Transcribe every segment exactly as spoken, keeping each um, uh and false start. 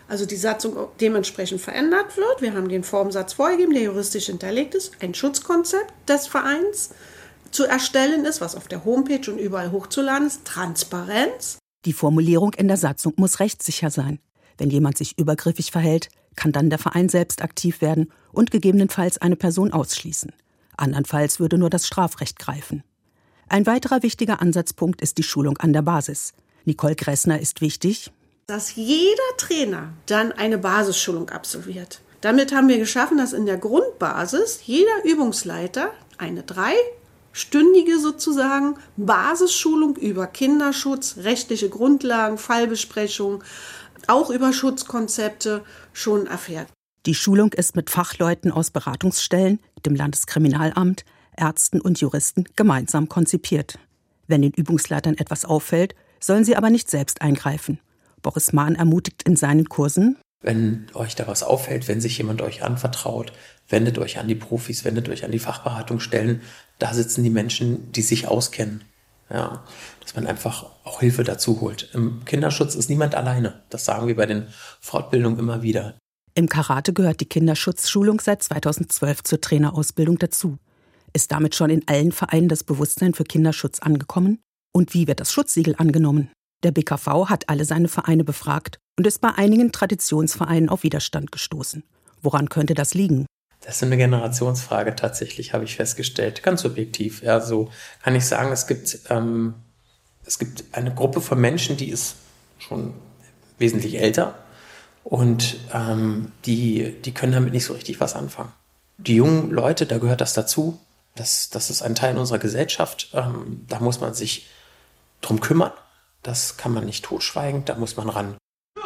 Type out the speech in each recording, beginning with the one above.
also die Satzung dementsprechend verändert wird. Wir haben den Formsatz vorgegeben, der juristisch hinterlegt ist, ein Schutzkonzept des Vereins zu erstellen ist, was auf der Homepage und überall hochzuladen ist, Transparenz. Die Formulierung in der Satzung muss rechtssicher sein. Wenn jemand sich übergriffig verhält, kann dann der Verein selbst aktiv werden und gegebenenfalls eine Person ausschließen. Andernfalls würde nur das Strafrecht greifen. Ein weiterer wichtiger Ansatzpunkt ist die Schulung an der Basis. Nicole Gressner ist wichtig, dass jeder Trainer dann eine Basisschulung absolviert. Damit haben wir geschaffen, dass in der Grundbasis jeder Übungsleiter eine dreistündige sozusagen Basisschulung über Kinderschutz, rechtliche Grundlagen, Fallbesprechung, auch über Schutzkonzepte schon erfährt. Die Schulung ist mit Fachleuten aus Beratungsstellen, dem Landeskriminalamt, Ärzten und Juristen gemeinsam konzipiert. Wenn den Übungsleitern etwas auffällt, sollen sie aber nicht selbst eingreifen. Boris Mahn ermutigt in seinen Kursen: Wenn euch da was auffällt, wenn sich jemand euch anvertraut, wendet euch an die Profis, wendet euch an die Fachberatungsstellen. Da sitzen die Menschen, die sich auskennen. Ja, dass man einfach auch Hilfe dazu holt. Im Kinderschutz ist niemand alleine. Das sagen wir bei den Fortbildungen immer wieder. Im Karate gehört die Kinderschutzschulung seit zweitausendzwölf zur Trainerausbildung dazu. Ist damit schon in allen Vereinen das Bewusstsein für Kinderschutz angekommen? Und wie wird das Schutzsiegel angenommen? Der B K V hat alle seine Vereine befragt und ist bei einigen Traditionsvereinen auf Widerstand gestoßen. Woran könnte das liegen? Das ist eine Generationsfrage tatsächlich, habe ich festgestellt. Ganz subjektiv. Ja, so kann ich sagen, es gibt, ähm, es gibt eine Gruppe von Menschen, die ist schon wesentlich älter und ähm, die, die können damit nicht so richtig was anfangen. Die jungen Leute, da gehört das dazu. Das, das ist ein Teil unserer Gesellschaft. Ähm, da muss man sich drum kümmern. Das kann man nicht totschweigen, da muss man ran.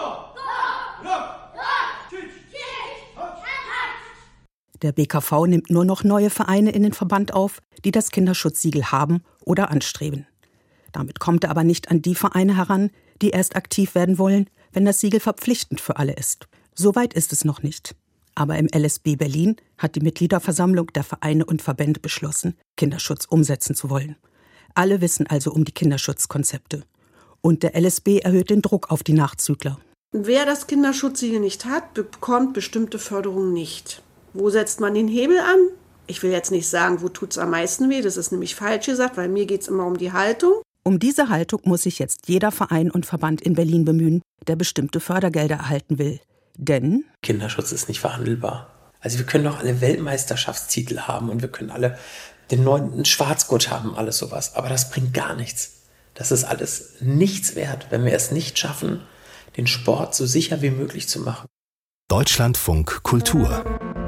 Der B K V nimmt nur noch neue Vereine in den Verband auf, die das Kinderschutzsiegel haben oder anstreben. Damit kommt er aber nicht an die Vereine heran, die erst aktiv werden wollen, wenn das Siegel verpflichtend für alle ist. Soweit ist es noch nicht. Aber im L S B Berlin hat die Mitgliederversammlung der Vereine und Verbände beschlossen, Kinderschutz umsetzen zu wollen. Alle wissen also um die Kinderschutzkonzepte. Und der L S B erhöht den Druck auf die Nachzügler. Wer das Kinderschutzsiegel nicht hat, bekommt bestimmte Förderungen nicht. Wo setzt man den Hebel an? Ich will jetzt nicht sagen, wo tut's am meisten weh, das ist nämlich falsch gesagt, weil mir geht's immer um die Haltung. Um diese Haltung muss sich jetzt jeder Verein und Verband in Berlin bemühen, der bestimmte Fördergelder erhalten will. Denn Kinderschutz ist nicht verhandelbar. Also wir können doch alle Weltmeisterschaftstitel haben und wir können alle den neunten Schwarzgurt haben, alles sowas. Aber das bringt gar nichts. Das ist alles nichts wert, wenn wir es nicht schaffen, den Sport so sicher wie möglich zu machen. Deutschlandfunk Kultur.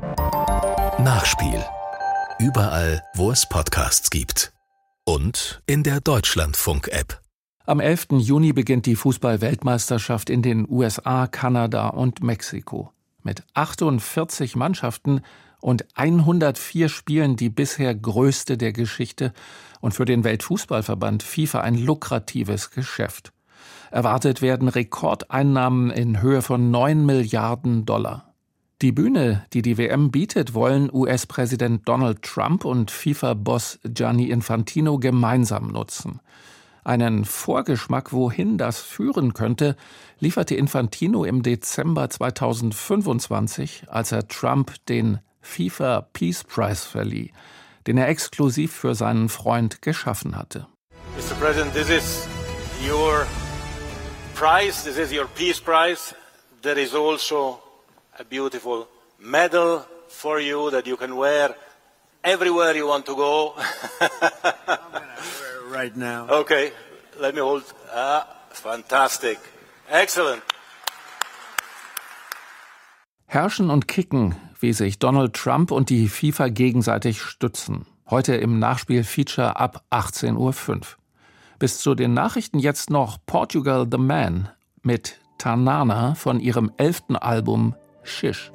Nachspiel. Überall, wo es Podcasts gibt. Und in der Deutschlandfunk-App. Am elften Juni beginnt die Fußball-Weltmeisterschaft in den U S A, Kanada und Mexiko. Mit achtundvierzig Mannschaften und hundertvier Spielen die bisher größte der Geschichte und für den Weltfußballverband FIFA ein lukratives Geschäft. Erwartet werden Rekordeinnahmen in Höhe von neun Milliarden Dollar. Die Bühne, die die W M bietet, wollen U S-Präsident Donald Trump und FIFA-Boss Gianni Infantino gemeinsam nutzen. Einen Vorgeschmack, wohin das führen könnte, lieferte Infantino im Dezember zweitausendfünfundzwanzig, als er Trump den FIFA Peace Prize verlieh, den er exklusiv für seinen Freund geschaffen hatte. Mister President, this is your prize, this is your Peace Prize. There is also a beautiful medal for you that you can wear everywhere you want to go. I'm gonna wear it right now. Okay, let me hold. Ah, fantastic. Excellent. Herrschen und kicken, wie sich Donald Trump und die FIFA gegenseitig stützen. Heute im Nachspiel-Feature ab achtzehn Uhr fünf. Bis zu den Nachrichten jetzt noch Portugal the Man mit Tanana von ihrem elften Album Shish.